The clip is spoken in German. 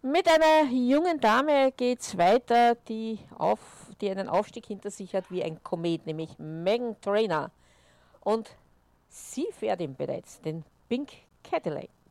Mit einer jungen Dame geht es weiter, die einen Aufstieg hinter sich hat wie ein Komet, nämlich Meghan Trainor. Und sie fährt ihn bereits, den Pink Cadillac.